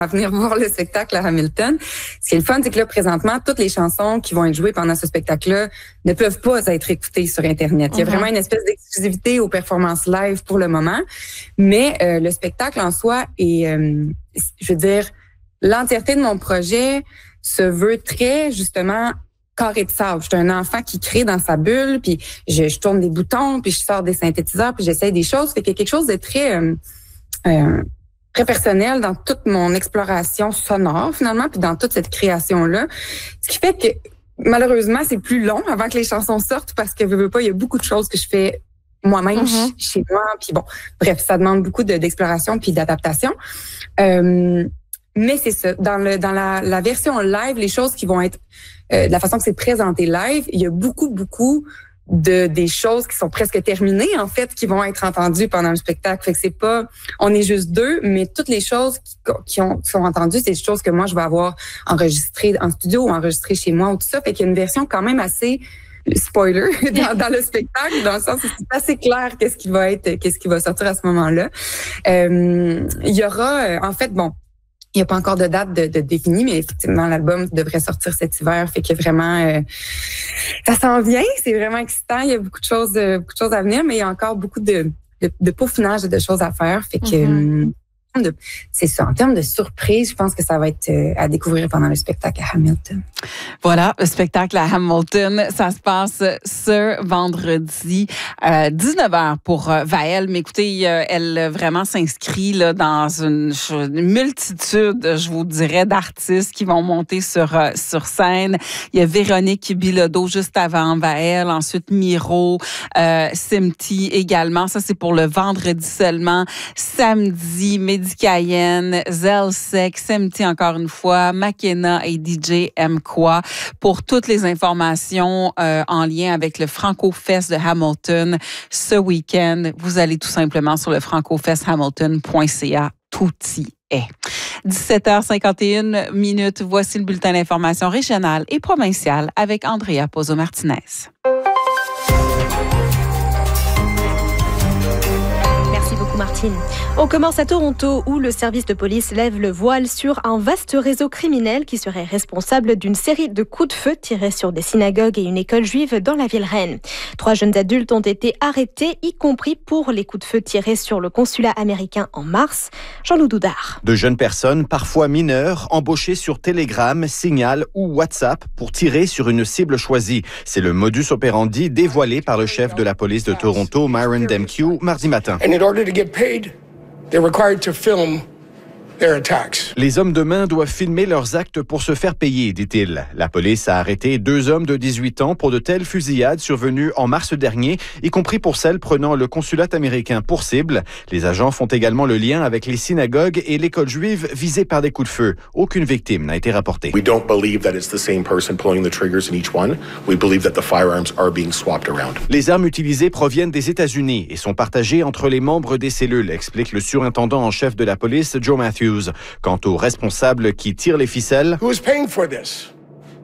à venir voir le spectacle à Hamilton. Ce qui est le fun, c'est que là, présentement, toutes les chansons qui vont être jouées pendant ce spectacle-là ne peuvent pas être écoutées sur Internet. Il y a vraiment une espèce d'exclusivité aux performances live pour le moment. Mais le spectacle en soi est, je veux dire, l'entièreté de mon projet se veut très, justement, carré de sable. Je suis un enfant qui crée dans sa bulle, puis je tourne des boutons, puis je sors des synthétiseurs, puis j'essaie des choses. Fait qu'il y a quelque chose de très personnel dans toute mon exploration sonore, finalement, puis dans toute cette création-là. Ce qui fait que, malheureusement, c'est plus long avant que les chansons sortent parce que, veux pas, il y a beaucoup de choses que je fais moi-même chez moi. Puis bon, bref, ça demande beaucoup d'exploration puis d'adaptation. Mais c'est ça. Dans la version live, les choses qui vont être de la façon que c'est présenté live, il y a beaucoup des choses qui sont presque terminées, en fait, qui vont être entendues pendant le spectacle. Fait que c'est pas, on est juste deux, mais toutes les choses qui sont entendues, c'est des choses que moi, je vais avoir enregistrées en studio ou enregistrées chez moi ou tout ça. Fait qu'il y a une version quand même assez spoiler dans le spectacle, dans le sens où c'est assez clair qu'est-ce qui va sortir à ce moment-là. Il y aura, en fait, bon, il n'y a pas encore de date de définie, mais effectivement, l'album devrait sortir cet hiver. Fait que vraiment, ça s'en vient. C'est vraiment excitant. Il y a beaucoup de choses à venir, mais il y a encore beaucoup de peaufinage et de choses à faire. Fait que, c'est ça. En termes de surprise, je pense que ça va être à découvrir pendant le spectacle à Hamilton. Voilà, le spectacle à Hamilton, ça se passe ce vendredi 19h pour Vaëlle. Mais écoutez, elle vraiment s'inscrit là dans une multitude, je vous dirais, d'artistes qui vont monter sur scène. Il y a Véronique Bilodeau juste avant Vaëlle, ensuite Miro, Simti également. Ça, c'est pour le vendredi seulement. Samedi, Mehdi Cayenne, Zelsek, Simti encore une fois, Makena et DJ Mkwa. Pour toutes les informations en lien avec le Franco-Fest de Hamilton ce week-end, vous allez tout simplement sur le francofesthamilton.ca. Tout y est. 17h51. Voici le bulletin d'information régionale et provinciale avec Andrea Pozzo-Martinez. Martine. On commence à Toronto où le service de police lève le voile sur un vaste réseau criminel qui serait responsable d'une série de coups de feu tirés sur des synagogues et une école juive dans la ville reine. 3 jeunes adultes ont été arrêtés, y compris pour les coups de feu tirés sur le consulat américain en mars. Jean-Loup Doudard. De jeunes personnes, parfois mineures, embauchées sur Telegram, Signal ou WhatsApp pour tirer sur une cible choisie. C'est le modus operandi dévoilé par le chef de la police de Toronto, Myron Demkiw, mardi matin. Paid, they're required to film their attacks. Les hommes de main doivent filmer leurs actes pour se faire payer, dit-il. La police a arrêté 2 hommes de 18 ans pour de telles fusillades survenues en mars dernier, y compris pour celles prenant le consulat américain pour cible. Les agents font également le lien avec les synagogues et l'école juive visées par des coups de feu. Aucune victime n'a été rapportée. We don't believe that it's the same person pulling the triggers in each one. We believe that the firearms are being swapped around. Les armes utilisées proviennent des États-Unis et sont partagées entre les membres des cellules, explique le surintendant en chef de la police, Joe Matthews. Quant aux responsables qui tirent les ficelles, who is paying for this?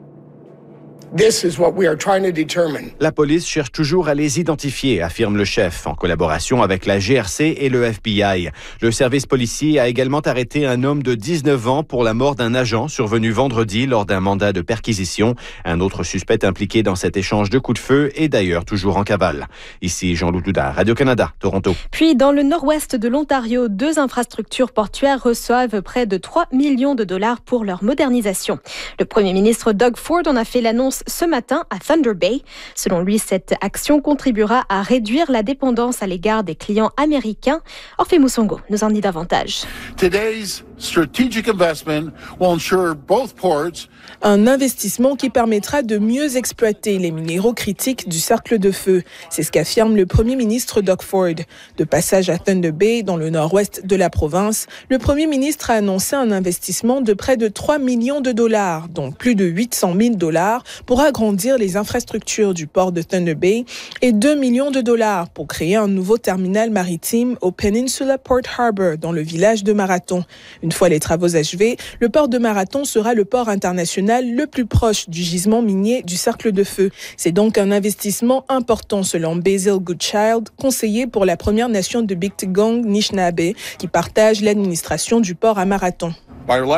This is what we are trying to determine. La police cherche toujours à les identifier, affirme le chef, en collaboration avec la GRC et le FBI. Le service policier a également arrêté un homme de 19 ans pour la mort d'un agent survenu vendredi lors d'un mandat de perquisition. Un autre suspect impliqué dans cet échange de coups de feu est d'ailleurs toujours en cavale. Ici Jean-Loup Doudard, Radio-Canada, Toronto. Puis dans le nord-ouest de l'Ontario, 2 infrastructures portuaires reçoivent près de 3 millions de dollars pour leur modernisation. Le premier ministre Doug Ford en a fait l'annonce ce matin à Thunder Bay. Selon lui, cette action contribuera à réduire la dépendance à l'égard des clients américains. Orphée Moussongo nous en dit davantage. Today's strategic investment will ensure both ports. Un investissement qui permettra de mieux exploiter les minéraux critiques du cercle de feu. C'est ce qu'affirme le premier ministre Doug Ford. De passage à Thunder Bay, dans le nord-ouest de la province, le premier ministre a annoncé un investissement de près de 3 millions de dollars, dont plus de 800 000 dollars pour agrandir les infrastructures du port de Thunder Bay et 2 millions de dollars pour créer un nouveau terminal maritime au Peninsula Port Harbour, dans le village de Marathon. Une Une fois les travaux achevés, le port de Marathon sera le port international le plus proche du gisement minier du Cercle de Feu. C'est donc un investissement important selon Basil Goodchild, conseiller pour la Première Nation de Biktigong Nishnabé, qui partage l'administration du port à Marathon.